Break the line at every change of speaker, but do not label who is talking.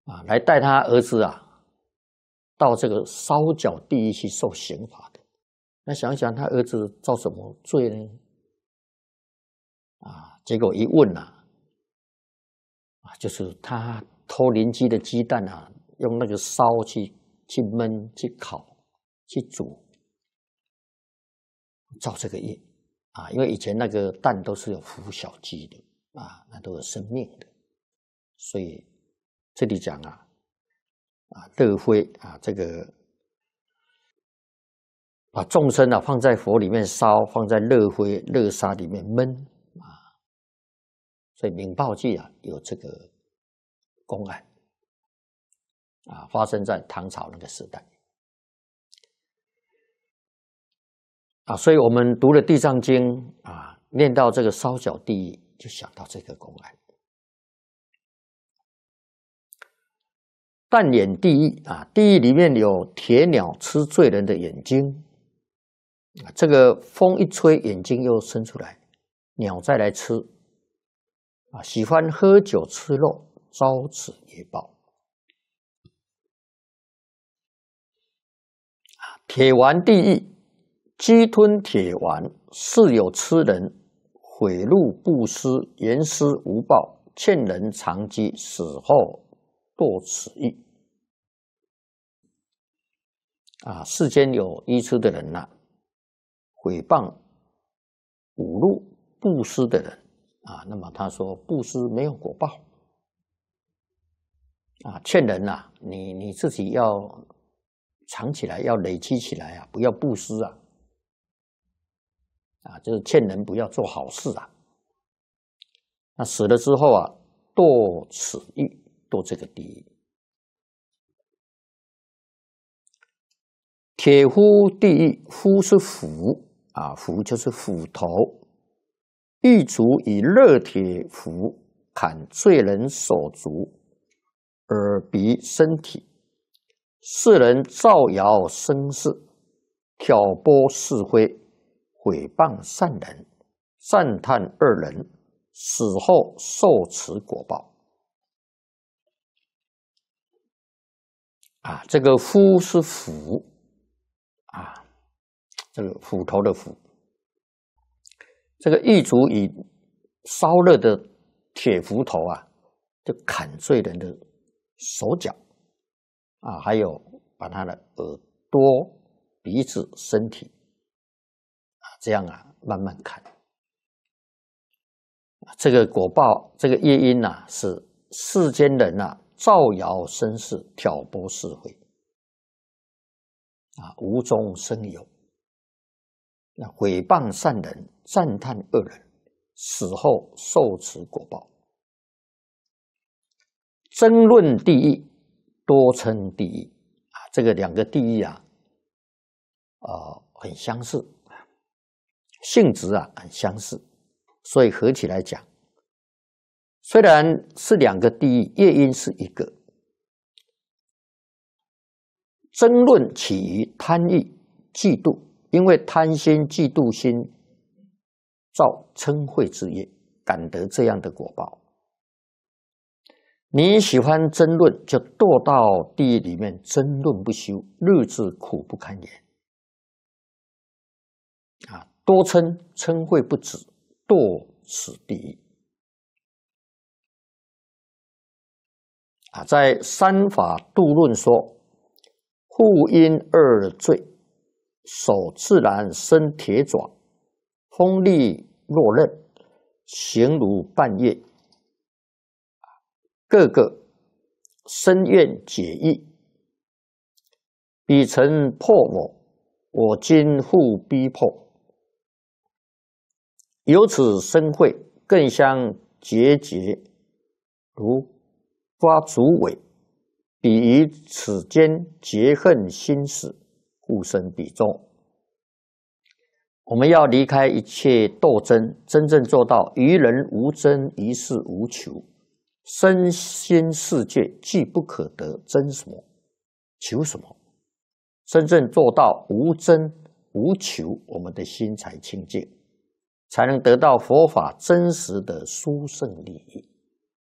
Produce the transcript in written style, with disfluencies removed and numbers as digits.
来带他儿子到这个烧脚地狱去受刑罚的。那想想他儿子造什么罪呢？结果一问就是他偷邻居的鸡蛋用那个烧去焖、去烤、去煮，造这个业因为以前那个蛋都是有孵小鸡的那都有生命的，所以这里讲乐灰这个把众生放在火里面烧，放在热灰、热沙里面焖所以《明报记》有这个公案发生在唐朝那个时代所以我们读了《地藏经》念到这个烧脚地狱，就想到这个公案。但眼地狱地狱里面有铁鸟吃罪人的眼睛这个风一吹，眼睛又伸出来，鸟再来吃喜欢喝酒吃肉，遭此业报铁丸地狱，鸡吞铁丸，是有吃人，毁戮布施，言施无报，欠人长饥，死后堕此狱世间有愚痴的人毁谤侮辱布施的人那么他说布施没有果报劝人你自己要藏起来，要累积起来不要布施就是劝人不要做好事那死了之后堕此狱，堕这个地狱。铁夫地狱，夫是斧斧就是斧头，狱卒以热铁斧砍罪人手足、耳鼻身体，世人造谣生事，挑拨是非，毁谤善人，赞叹恶人，死后受此果报这个夫是斧这个斧头的斧，这个狱卒以烧热的铁斧头就砍罪人的手脚还有把他的耳朵、鼻子、身体这样慢慢砍这个果报，这个业因是世间人造谣生事，挑拨是非无中生有，毁谤善人，赞叹恶人，死后受此果报。争论地狱，多称地狱这个两个地狱很相似，性质很相似，所以合起来讲，虽然是两个地狱，业因是一个。争论起于贪欲、嫉妒，因为贪心、嫉妒心造嗔恚之业，感得这样的果报。你喜欢争论，就堕到地狱里面，争论不休，日子苦不堪言多嗔恚不止，堕此地狱在《三法度论》说，互因二罪，手自然生铁爪，锋利若刃，形如半月，个个深愿解义，彼曾破我今复逼迫，由此生慧，更相结如瓜竹尾，彼于此间结恨心死，故生彼中。我们要离开一切斗争，真正做到于人无争，于事无求，身心世界既不可得，争什么求什么？真正做到无争无求，我们的心才清净，才能得到佛法真实的殊胜利益。